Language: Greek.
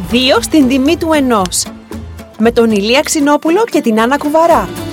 2 στην τιμή του 1. Με τον Ηλία Ξινόπουλο και την Άννα Κουβαρά.